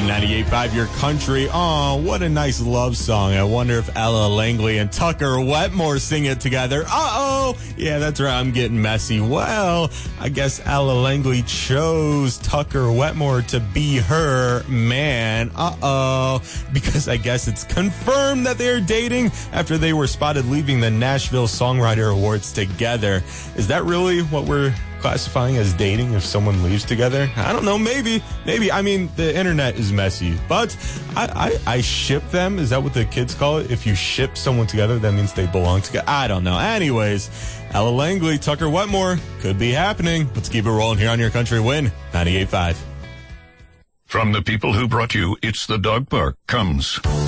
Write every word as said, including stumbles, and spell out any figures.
Win ninety-eight point five Your Country. Oh, what a nice love song. I wonder if Ella Langley and Tucker Wetmore sing it together. Uh-oh. Yeah, that's right. I'm getting messy. Well, I guess Ella Langley chose Tucker Wetmore to be her man. Uh-oh. Because I guess it's confirmed that they're dating after they were spotted leaving the Nashville Songwriter Awards together. Is that really what we're classifying as dating if someone leaves together? I don't know. Maybe. Maybe. I mean, the internet is messy. But I, I, I ship them. Is that what the kids call it? If you ship someone together, that means they belong together. I don't know. Anyways, Ella Langley, Tucker Wetmore, could be happening. Let's keep it rolling here on Your Country Win ninety-eight point five. From the people who brought you It's the Dog Park comes